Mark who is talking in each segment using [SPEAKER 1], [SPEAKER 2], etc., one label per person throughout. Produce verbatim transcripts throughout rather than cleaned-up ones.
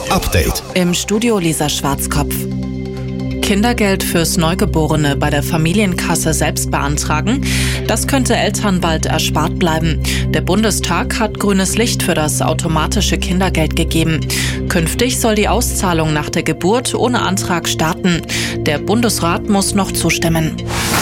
[SPEAKER 1] Update.
[SPEAKER 2] Im Studio Lisa Schwarzkopf. Kindergeld fürs Neugeborene bei der Familienkasse selbst beantragen? Das könnte Eltern bald erspart bleiben. Der Bundestag hat grünes Licht für das automatische Kindergeld gegeben. Künftig soll die Auszahlung nach der Geburt ohne Antrag starten. Der Bundesrat muss noch zustimmen.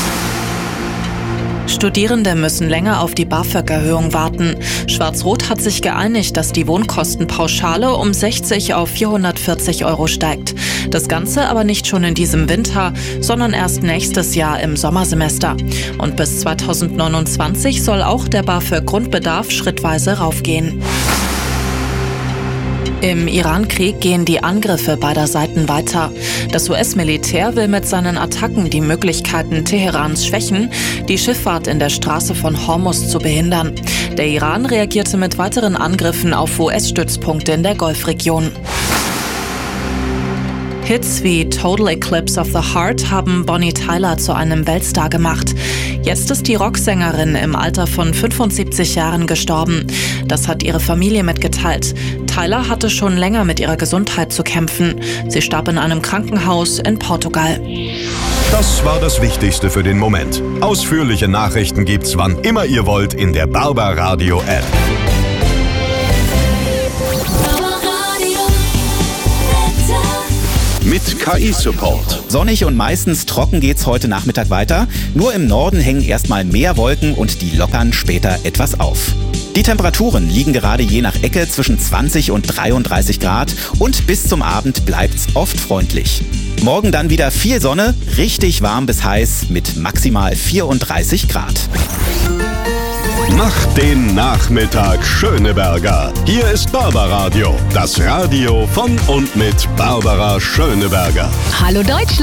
[SPEAKER 2] Studierende müssen länger auf die BAföG-Erhöhung warten. Schwarz-Rot hat sich geeinigt, dass die Wohnkostenpauschale um sechzig auf vierhundertvierzig Euro steigt. Das Ganze aber nicht schon in diesem Winter, sondern erst nächstes Jahr im Sommersemester. Und bis zweitausendneunundzwanzig soll auch der BAföG-Grundbedarf schrittweise raufgehen. Im Iran-Krieg gehen die Angriffe beider Seiten weiter. Das U S-Militär will mit seinen Attacken die Möglichkeiten Teherans schwächen, die Schifffahrt in der Straße von Hormuz zu behindern. Der Iran reagierte mit weiteren Angriffen auf U S-Stützpunkte in der Golfregion. Hits wie Total Eclipse of the Heart haben Bonnie Tyler zu einem Weltstar gemacht. Jetzt ist die Rocksängerin im Alter von fünfundsiebzig Jahren gestorben. Das hat ihre Familie mitgeteilt. Tyler hatte schon länger mit ihrer Gesundheit zu kämpfen. Sie starb in einem Krankenhaus in Portugal.
[SPEAKER 1] Das war das Wichtigste für den Moment. Ausführliche Nachrichten gibt's wann immer ihr wollt in der Barbaradio App. Mit K I-Support.
[SPEAKER 3] Sonnig und meistens trocken geht's heute Nachmittag weiter. Nur im Norden hängen erstmal mehr Wolken und die lockern später etwas auf. Die Temperaturen liegen gerade je nach Ecke zwischen zwanzig und dreiunddreißig Grad und bis zum Abend bleibt's oft freundlich. Morgen dann wieder viel Sonne, richtig warm bis heiß mit maximal vierunddreißig Grad.
[SPEAKER 1] Macht den Nachmittag Schöneberger. Hier ist Barbaradio, das Radio von und mit Barbara Schöneberger.
[SPEAKER 4] Hallo Deutschland!